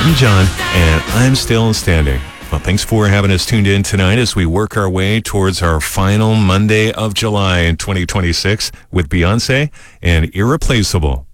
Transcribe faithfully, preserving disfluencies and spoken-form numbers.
Elton John, and I'm Still Standing. Well, thanks for having us tuned in tonight as we work our way towards our final Monday of July in twenty twenty-six with Beyonce and Irreplaceable.